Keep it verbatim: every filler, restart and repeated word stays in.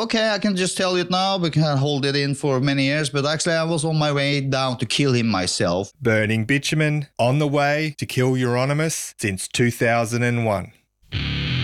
okay, I can just tell you it now. We can hold it in for many years. But actually, I was on my way down to kill him myself. Burning bitumen, on the way to kill Euronymous since two thousand one.